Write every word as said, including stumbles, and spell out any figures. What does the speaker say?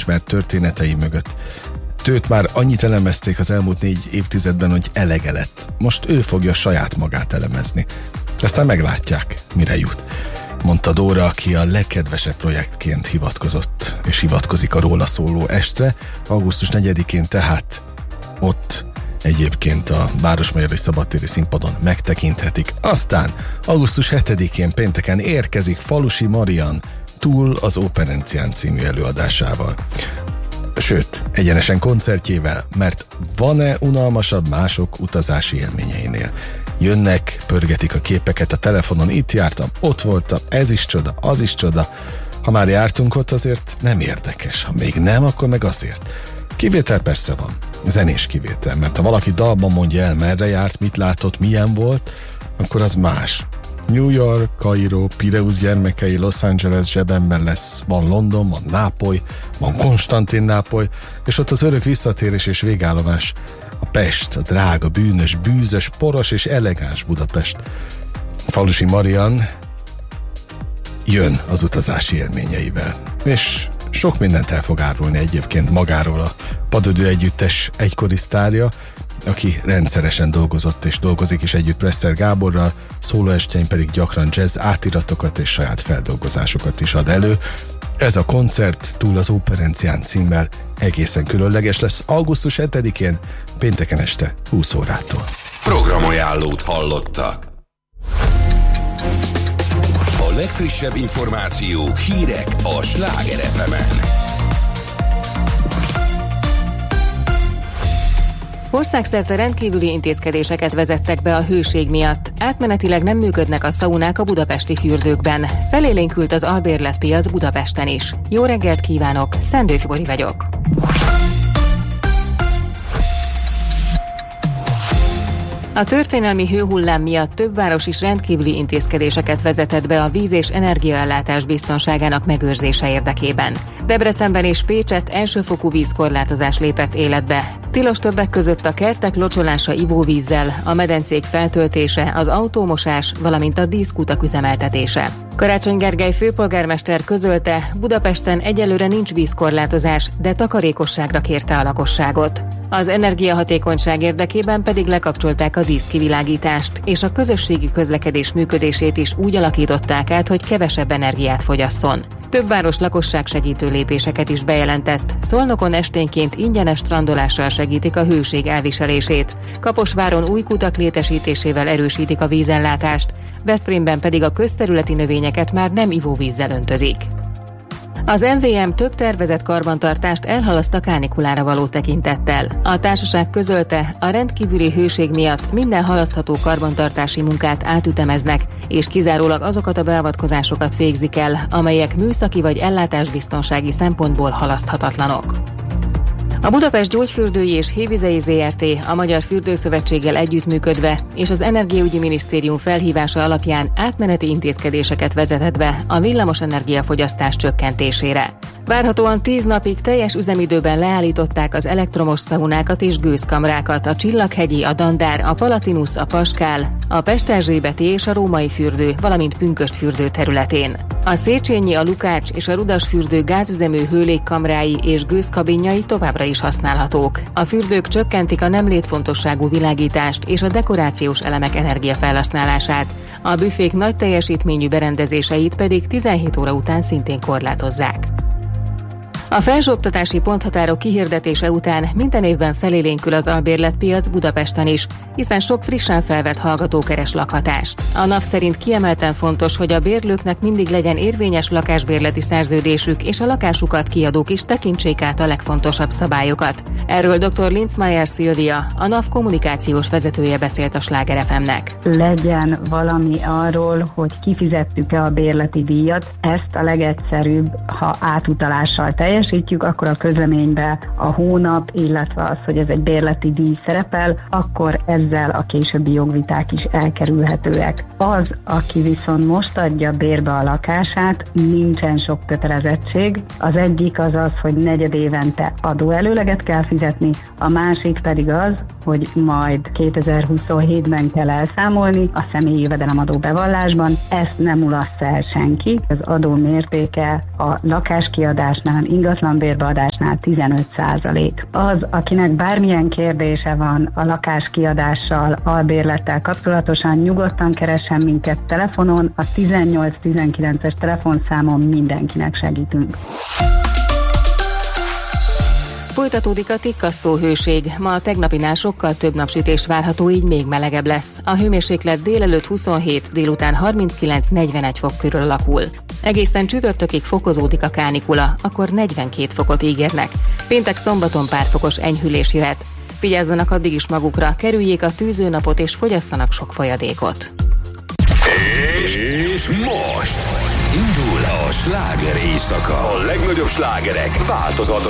ismert történetei mögött. Tőt már annyit elemezték az elmúlt négy évtizedben, hogy elege lett. Most ő fogja saját magát elemezni. Aztán meglátják, mire jut, mondta Dóra, aki a legkedvesebb projektként hivatkozott, és hivatkozik a róla szóló estre, augusztus negyedikén tehát ott egyébként a Városmajori Szabadtéri Színpadon megtekinthetik. Aztán augusztus hetedikén pénteken érkezik Falusi Marian Túl az Operencián című előadásával. Sőt, egyenesen koncertjével, mert van-e unalmasabb mások utazási élményeinél? Jönnek, pörgetik a képeket a telefonon, itt jártam, ott voltam, ez is csoda, az is csoda. Ha már jártunk ott, azért nem érdekes, ha még nem, akkor meg azért. Kivétel persze van, zenés kivétel, mert ha valaki dalban mondja el, merre járt, mit látott, milyen volt, akkor az más. New York, Kairó, Pireus gyermekei, Los Angeles zsebemben lesz, van London, van Nápoly, van Konstantinápoly, és ott az örök visszatérés és végállomás a Pest, a drága, bűnös, bűzös, poros és elegáns Budapest. Falusi Marian jön az utazási élményeivel, és sok mindent el fog árulni egyébként magáról a Padödő Együttes egykori sztárja, aki rendszeresen dolgozott és dolgozik is együtt Presser Gáborral, szólóestjein pedig gyakran jazz átiratokat és saját feldolgozásokat is ad elő. Ez a koncert Túl az Operencián címmel egészen különleges lesz augusztus hetedikén, pénteken este húsz órától. Programajánlót hallottak. A legfrissebb információk, hírek a Sláger ef emen. Országszerte rendkívüli intézkedéseket vezettek be a hőség miatt. Átmenetileg nem működnek a szaunák a budapesti fürdőkben. Felélénkült az albérletpiac Budapesten is. Jó reggelt kívánok, Szendő Fibori vagyok. A történelmi hőhullám miatt több város is rendkívüli intézkedéseket vezetett be a víz- és energiaellátás biztonságának megőrzése érdekében. Debrecenben és Pécsett elsőfokú vízkorlátozás lépett életbe. Tilos többek között a kertek locsolása ivóvízzel, a medencék feltöltése, az autómosás, valamint a díszkutak üzemeltetése. Karácsony Gergely főpolgármester közölte, Budapesten egyelőre nincs vízkorlátozás, de takarékosságra kérte a lakosságot. Az energiahatékonyság érdekében pedig lekapcsolták a díszkivilágítást, és a közösségi közlekedés működését is úgy alakították át, hogy kevesebb energiát fogyasszon. Több város lakosság segítő lépéseket is bejelentett. Szolnokon esténként ingyenes strandolással segítik a hőség elviselését. Kaposváron új kutak létesítésével erősítik a vízellátást, Veszprémben pedig a közterületi növényeket már nem ivóvízzel öntözik. Az em vé em több tervezett karbantartást elhalaszt a kánikulára való tekintettel. A társaság közölte, a rendkívüli hőség miatt minden halasztható karbantartási munkát átütemeznek, és kizárólag azokat a beavatkozásokat végzik el, amelyek műszaki vagy ellátásbiztonsági szempontból halaszthatatlanok. A Budapest Gyógyfürdői és Hévizei zé er té a Magyar Fürdőszövetséggel együttműködve és az Energiaügyi Minisztérium felhívása alapján átmeneti intézkedéseket vezetett be a villamos energiafogyasztás csökkentésére. Várhatóan tíz napig teljes üzemidőben leállították az elektromos szaunákat és gőzkamrákat, a Csillaghegyi, a Dandár, a Palatinus, a Paskál, a Pesterzsébeti és a Római fürdő, valamint Pünkösd fürdő területén. A Széchenyi, a Lukács és a Rudas fürdő gázüzemű hőlégkamrái és gőzkabinjai továbbra is használhatók. A fürdők csökkentik a nem létfontosságú világítást és a dekorációs elemek energiafelhasználását. A büfék nagy teljesítményű berendezéseit pedig tizenhét óra után szintén korlátozzák. A felsőoktatási ponthatárok kihirdetése után minden évben felélénkül az albérletpiac Budapesten is, hiszen sok frissen felvett hallgató keres lakhatást. A NAV szerint kiemelten fontos, hogy a bérlőknek mindig legyen érvényes lakásbérleti szerződésük, és a lakásukat kiadók is tekintsék át a legfontosabb szabályokat. Erről dr. Linzmeier Szilvia, a NAV kommunikációs vezetője beszélt a Sláger ef emnek. Legyen valami arról, hogy kifizettük-e a bérleti díjat, ezt a legegyszerűbb, ha átutalással teljes, akkor a közleménybe a hónap, illetve az, hogy ez egy bérleti díj szerepel, akkor ezzel a későbbi jogviták is elkerülhetőek. Az, aki viszont most adja bérbe a lakását, nincsen sok kötelezettség. Az egyik az az, hogy negyed évente adóelőleget kell fizetni, a másik pedig az, hogy majd kétezer-huszonhétben kell elszámolni a személyi jövedelemadó bevallásban. Ezt nem ulassza el senki. Az adó mértéke a lakáskiadásnál, ingatlan ingatlan bérbeadásnál tizenöt százalék. Az, akinek bármilyen kérdése van a lakáskiadással, albérlettel kapcsolatosan, nyugodtan keressen minket telefonon, a tizennyolc tizenkilences telefonszámon mindenkinek segítünk. Folytatódik a tikkasztó hőség. Ma a tegnapinál sokkal több napsütés várható, így még melegebb lesz. A hőmérséklet délelőtt huszonhét, délután harminckilenc negyvenegy fok körül alakul. Egészen csütörtökig fokozódik a kánikula, akkor negyvenkét fokot ígérnek. Péntek szombaton pár fokos enyhülés jöhet. Vigyázzanak addig is magukra, kerüljék a tűzőnapot és fogyasszanak sok folyadékot. És most indul a sláger éjszaka. A legnagyobb slágerek változatos